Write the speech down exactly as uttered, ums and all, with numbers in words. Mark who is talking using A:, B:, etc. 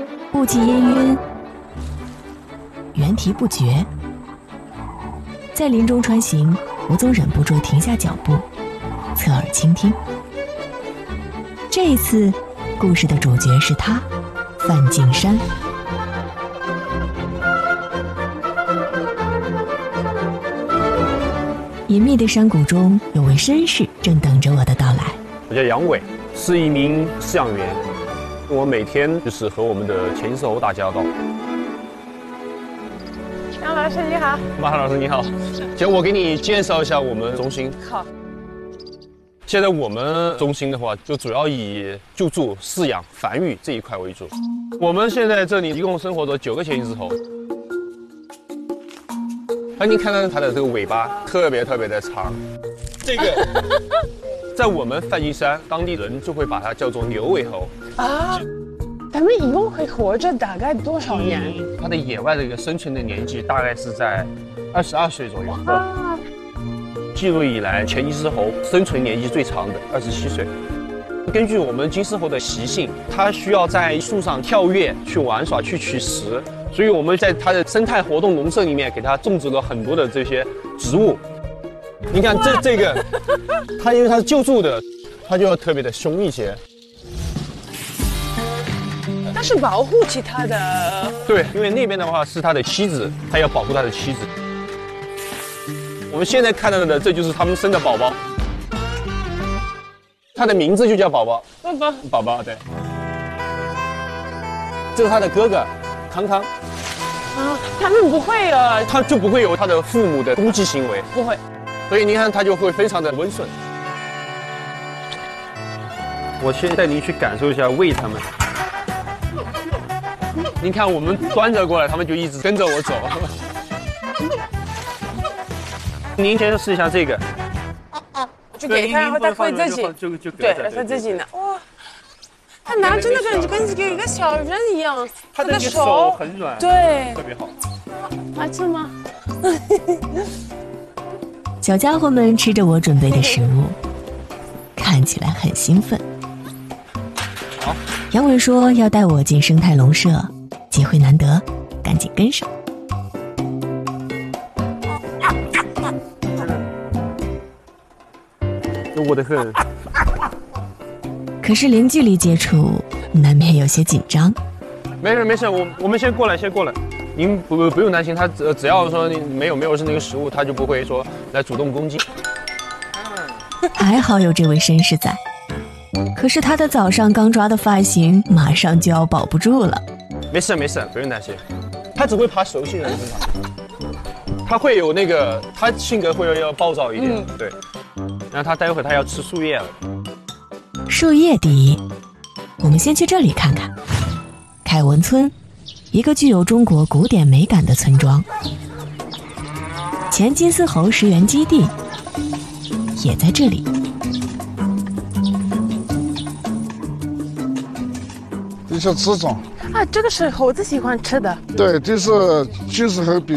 A: 雾气氤氲，猿啼不绝。在林中穿行，我总忍不住停下脚步，侧耳倾听。这一次，故事的主角是他，范景山。隐秘的山谷中，有位绅士正等着我的到来。
B: 我叫杨伟，是一名饲养员。我每天就是和我们的前狮猴打交道。
C: 杨老师你好。
B: 马老师你好。姐，我给你介绍一下我们中心。
C: 好。
B: 现在我们中心的话，就主要以救助、饲养、繁育这一块为主。我们现在这里一共生活着九个前狮猴。而您看到它的这个尾巴特别特别的长，这个在我们梵净山当地人就会把它叫做牛尾猴
C: 啊。它们一共会活着大概多少年？
B: 它的野外的一个生存的年纪大概是在二十二岁左右。啊，记录以来，前金丝猴生存年纪最长的二十七岁。根据我们金丝猴的习性，它需要在树上跳跃、去玩耍、去取食。所以我们在它的生态活动农舍里面给它种植了很多的这些植物。你看这这个，它因为它是救助的，它就要特别的凶一些。
C: 它是保护其他的。
B: 对，因为那边的话是他的妻子，他要保护他的妻子。我们现在看到的这就是他们生的宝宝，它的名字就叫宝宝。
C: 宝宝，
B: 宝宝，对。这是他的哥哥。康康，
C: 啊，他们不会呃，
B: 他就不会有他的父母的攻击行为，
C: 不会，
B: 所以你看他就会非常的温顺。我先带您去感受一下喂它们。您看我们端着过来，他们就一直跟着我走。您先试一下这个，
C: 就给他，然后他会自己，
B: 就就
C: 对，他自己拿。哇。他拿真的跟跟跟一个小人一样，
B: 他的手很软，
C: 对，
B: 特别好。
C: 爱吃吗？
A: 小家伙们吃着我准备的食物，看起来很兴奋。
B: 好，
A: 杨伟说要带我进生态笼舍，机会难得，赶紧跟上。
B: 我的很。
A: 可是零距离接触，难免有些紧张。
B: 没事没事，我我们先过来，先过来。您不不不用担心，他只只要说你没有没有是那个食物，他就不会说来主动攻击。
A: 还好有这位绅士在，可是他的早上刚抓的发型，马上就要保不住了。
B: 没事没事，不用担心，他只会爬熟悉的地方。他会有那个，他性格会要暴躁一点，嗯、对。然后他待会儿他要吃树叶了。
A: 树叶第一，我们先去这里看看。凯文村，一个具有中国古典美感的村庄。前金丝猴食源基地也在这里。
D: 一些吃种
C: 啊，这个是猴子喜欢吃的。
D: 对，这是金丝猴比